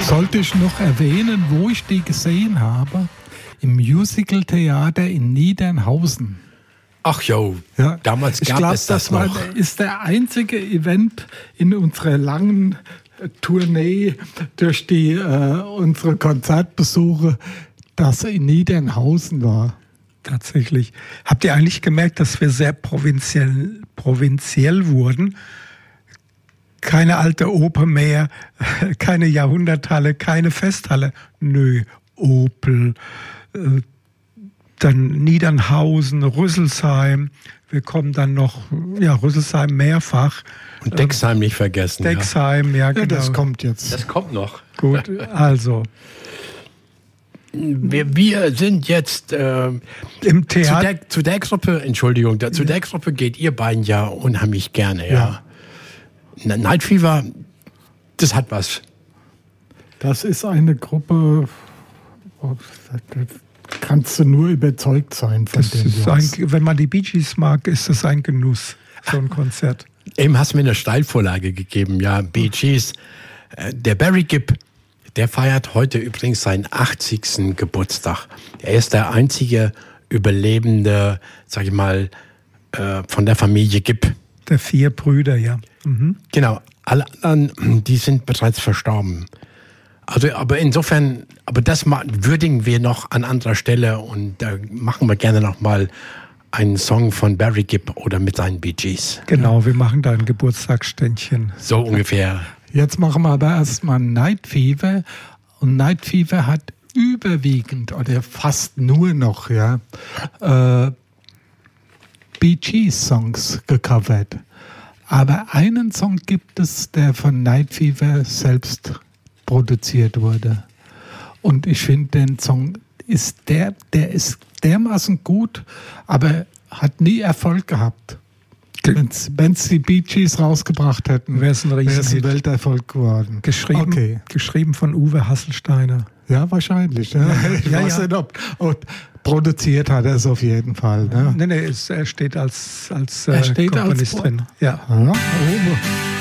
Sollte ich noch erwähnen, wo ich die gesehen habe? Im Musical-Theater in Niedernhausen. Ach jo, ja. Damals gab es das noch. Ist der einzige Event in unserer langen Tournee durch unsere Konzertbesuche, das in Niedernhausen war. Tatsächlich. Habt ihr eigentlich gemerkt, dass wir sehr provinziell wurden? Keine alte Oper mehr, keine Jahrhunderthalle, keine Festhalle. Nö, Opel, dann Niedernhausen, Rüsselsheim. Wir kommen dann noch, Rüsselsheim mehrfach. Und Dexheim nicht vergessen. Dexheim, ja genau. Das kommt jetzt. Das kommt noch. Gut, also. Wir sind jetzt im Theater. Zu der Gruppe, Entschuldigung, zu der Gruppe geht ihr beiden ja unheimlich gerne. Ja. Night Fever, das hat was. Das ist eine Gruppe, kannst du nur überzeugt sein von dem. Wenn man die Bee Gees mag, ist das ein Genuss, so ein Konzert. Eben hast du mir eine Steilvorlage gegeben, ja, Bee Gees. Der Barry Gibb, der feiert heute übrigens seinen 80. Geburtstag. Er ist der einzige Überlebende, sag ich mal, von der Familie Gibb. Der 4 Brüder, ja. Mhm. Genau, alle anderen, die sind bereits verstorben. Also, aber insofern, das würdigen wir noch an anderer Stelle und da machen wir gerne nochmal einen Song von Barry Gibb oder mit seinen Bee Gees. Genau, wir machen da ein Geburtstagsständchen. So ungefähr. Jetzt machen wir aber erstmal Night Fever. Und Night Fever hat überwiegend oder fast nur noch Bee Gees Songs gecovert. Aber einen Song gibt es, der von Night Fever selbst produziert wurde. Und ich finde, den Song der ist dermaßen gut, aber hat nie Erfolg gehabt. Wenn es die Bee Gees rausgebracht hätten, wäre es ein Welterfolg geworden. Geschrieben von Uwe Hasselsteiner. Ja, wahrscheinlich. Ja. Ich weiß nicht, ob produziert hat er es auf jeden Fall. Ne? Nee, er steht als Komponist drin. Ja. Oh.